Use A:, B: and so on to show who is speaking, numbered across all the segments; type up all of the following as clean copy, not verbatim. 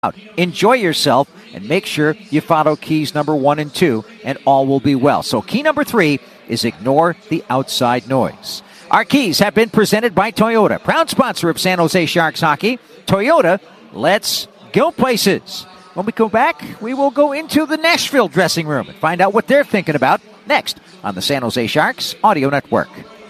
A: Enjoy yourself and make sure you follow keys number 1 and 2 and all will be well. So key number 3 is ignore the outside noise. Our keys have been presented by Toyota, proud sponsor of San Jose Sharks hockey. Toyota, let's go places. When we go back, we will go into the Nashville dressing room and find out what they're thinking about next on the San Jose Sharks Audio Network.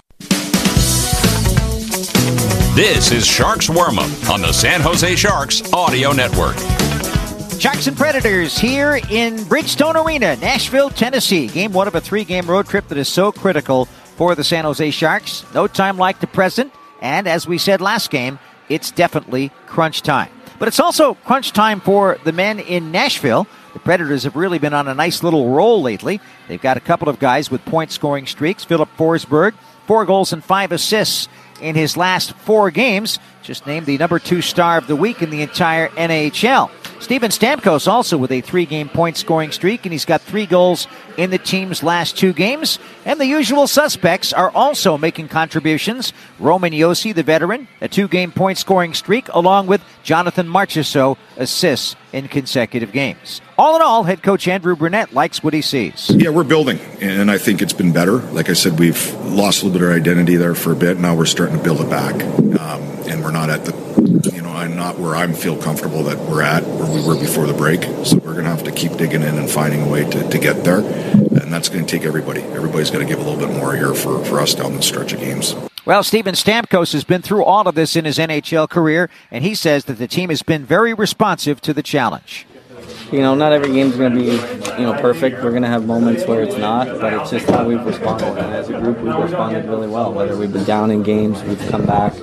B: This is Sharks Warm-Up on the San Jose Sharks Audio Network.
A: Sharks and Predators here in Bridgestone Arena, Nashville, Tennessee. Game 1 of a 3-game road trip that is so critical for the San Jose Sharks. No time like the present, and as we said last game, it's definitely crunch time. But it's also crunch time for the men in Nashville. The Predators have really been on a nice little roll lately. They've got a couple of guys with point-scoring streaks. Philip Forsberg, 4 goals and 5 assists in his last 4 games. Just named the number 2 star of the week in the entire NHL. Steven Stamkos also with a 3-game point-scoring streak, and he's got 3 goals in the team's last 2 games. And the usual suspects are also making contributions. Roman Josi, the veteran, a 2-game point-scoring streak, along with Jonathan Marchessault, assists in consecutive games. All in all, head coach Andrew Brunette likes what he sees.
C: Yeah, we're building, and I think it's been better. Like I said, we've lost a little bit of our identity there for a bit. Now we're starting to build it back, and we're not at the, I'm not where I feel comfortable that we're at where we were before the break. So we're going to have to keep digging in and finding a way to get there, and that's going to take everybody. Everybody's got to give a little bit more here for us down the stretch of games.
A: Well, Steven Stamkos has been through all of this in his NHL career, and he says that the team has been very responsive to the challenge.
D: Not every game's going to be, perfect. We're going to have moments where it's not, but it's just how we've responded. And as a group, we've responded really well. Whether we've been down in games, we've come back.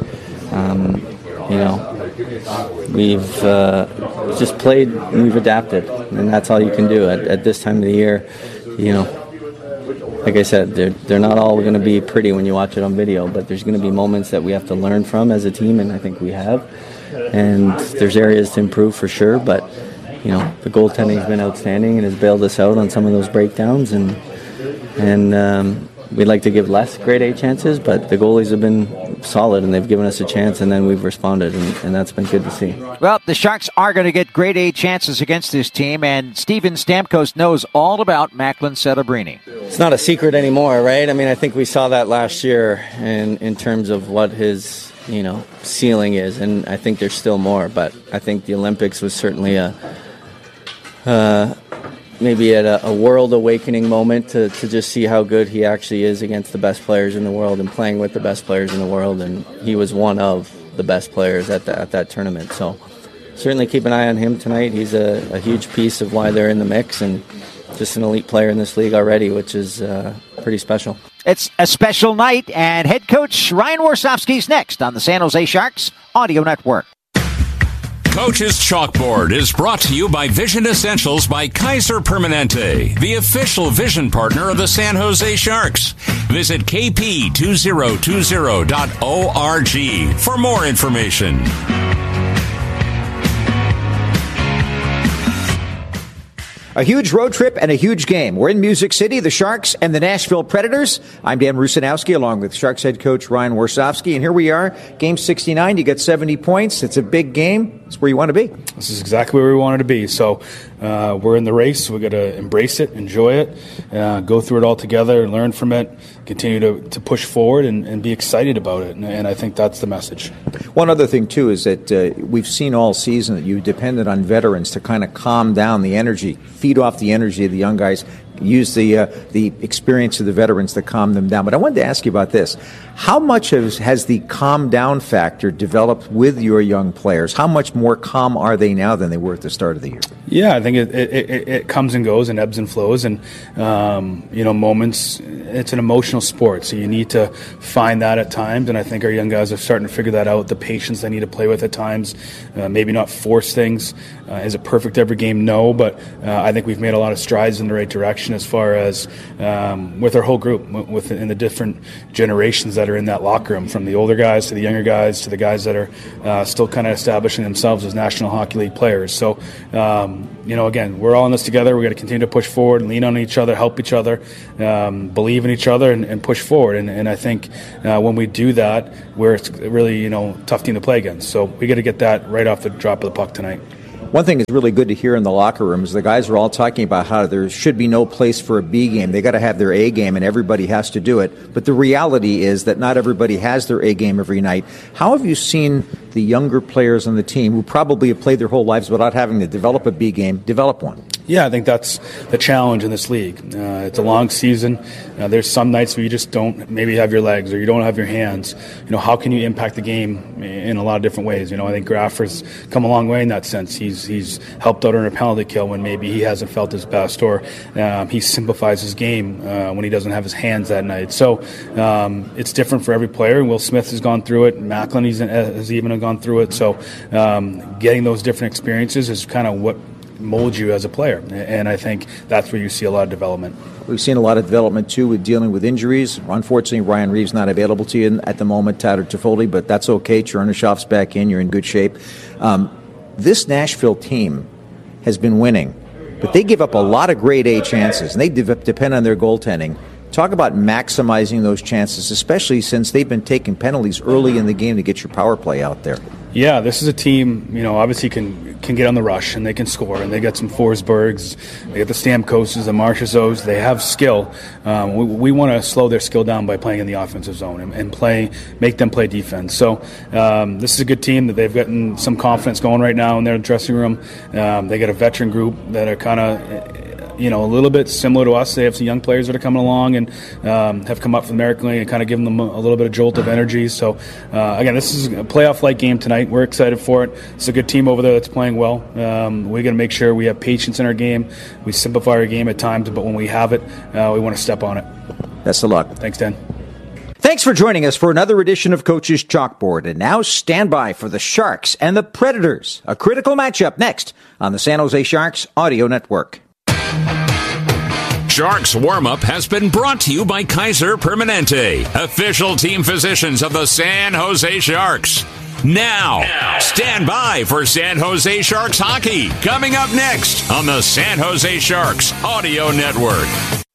D: We've just played and we've adapted, and that's all you can do at this time of the year. Like I said, they're not all going to be pretty when you watch it on video, but there's going to be moments that we have to learn from as a team, and I think we have. And there's areas to improve for sure, but the goaltending has been outstanding and has bailed us out on some of those breakdowns, and we'd like to give less grade A chances, but the goalies have been solid and they've given us a chance, and then we've responded, and that's been good to see.
A: Well, the Sharks are going to get grade A chances against this team, and Steven Stamkos knows all about Macklin Celebrini.
D: It's not a secret anymore, right? I think we saw that last year in terms of what his ceiling is, and I think there's still more, but I think the Olympics was certainly maybe at a world awakening moment to just see how good he actually is against the best players in the world and playing with the best players in the world, and he was one of the best players at that tournament. So certainly keep an eye on him tonight. He's a huge piece of why they're in the mix, and just an elite player in this league already, which is pretty special.
A: It's a special night, and head coach Ryan Warsofsky's next on the San Jose Sharks Audio Network.
B: Coach's Chalkboard is brought to you by Vision Essentials by Kaiser Permanente, the official vision partner of the San Jose Sharks. Visit kp2020.org for more information.
A: A huge road trip and a huge game. We're in Music City, the Sharks and the Nashville Predators. I'm Dan Rusanowski along with Sharks head coach Ryan Warsofsky, and here we are, game 69. You get 70 points. It's a big game. It's where you want to be.
E: This is exactly where we wanted to be. So we're in the race. We've got to embrace it, enjoy it, go through it all together, learn from it, continue to push forward and be excited about it. And I think that's the message.
A: One other thing, too, is that we've seen all season that you depended on veterans to kind of calm down the energy, feed off the energy of the young guys, use the experience of the veterans to calm them down. But I wanted to ask you about this. How much has the calm down factor developed with your young players? How much more calm are they now than they were at the start of the year?
E: Yeah, I think it comes and goes and ebbs and flows, and moments. It's an emotional sport, so you need to find that at times, and I think our young guys are starting to figure that out. The patience they need to play with at times, maybe not force things. Is it perfect every game? No, but I think we've made a lot of strides in the right direction as far as with our whole group, in the different generations that are in that locker room, from the older guys to the younger guys to the guys that are still kind of establishing themselves as National Hockey League players. So, again, we're all in this together. We've got to continue to push forward, lean on each other, help each other, believe in each other, and push forward. And I think when we do that, we're really, tough team to play against. So we got to get that right off the drop of the puck tonight.
A: One thing that's really good to hear in the locker room is the guys are all talking about how there should be no place for a B game. They got to have their A game, and everybody has to do it. But the reality is that not everybody has their A game every night. How have you seen the younger players on the team who probably have played their whole lives without having to develop a B game, develop one?
E: Yeah, I think that's the challenge in this league. It's a long season. There's some nights where you just don't maybe have your legs or you don't have your hands. How can you impact the game in a lot of different ways? I think Graffer's come a long way in that sense. He's helped out on a penalty kill when maybe he hasn't felt his best, or he simplifies his game when he doesn't have his hands that night. So it's different for every player. Will Smith has gone through it. Macklin has even gone through it. So getting those different experiences is kind of what molds you as a player, and I think that's where you see a lot of development.
A: We've seen a lot of development too with dealing with injuries. Unfortunately, Ryan Reeves not available to you at the moment, Tyler Toffoli, but that's okay. Chernishov's back in. You're in good shape. This Nashville team has been winning, but they give up a lot of grade A chances, and they depend on their goaltending. Talk about maximizing those chances, especially since they've been taking penalties early in the game to get your power play out there.
E: Yeah, this is a team, obviously can get on the rush and they can score, and they got some Forsbergs, they got the Stamkoses, the Marchessaults. They have skill. We want to slow their skill down by playing in the offensive zone and make them play defense. So this is a good team that they've gotten some confidence going right now in their dressing room. They got a veteran group that are kind of a little bit similar to us. They have some young players that are coming along and have come up from the American League and kind of given them a little bit of jolt of energy. So, again, this is a playoff-like game tonight. We're excited for it. It's a good team over there that's playing well. We're going to make sure we have patience in our game. We simplify our game at times, but when we have it, we want to step on it.
A: Best of luck.
E: Thanks, Dan.
A: Thanks for joining us for another edition of Coach's Chalkboard. And now stand by for the Sharks and the Predators, a critical matchup next on the San Jose Sharks Audio Network.
B: Sharks warm-up has been brought to you by Kaiser Permanente, official team physicians of the San Jose Sharks. Now, stand by for San Jose Sharks hockey, coming up next on the San Jose Sharks Audio Network.